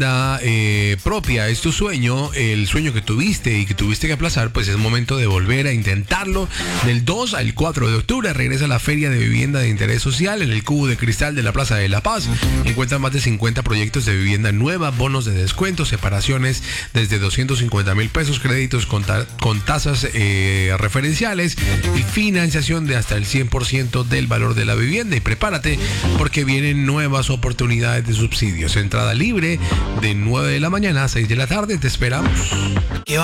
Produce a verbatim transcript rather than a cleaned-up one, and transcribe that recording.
Eh, propia es tu sueño, el sueño que tuviste y que tuviste que aplazar, pues es momento de volver a intentarlo. Del dos al cuatro de octubre regresa la Feria de Vivienda de Interés Social en el Cubo de Cristal de la Plaza de La Paz. Encuentran más de cincuenta proyectos de vivienda nueva, bonos de descuento, separaciones desde doscientos cincuenta mil pesos, créditos con, ta con tasas eh, referenciales y financiación de hasta el cien por ciento del valor de la vivienda. Y prepárate porque vienen nuevas oportunidades de subsidios. Entrada libre de nueve de la mañana a seis de la tarde. Te esperamos.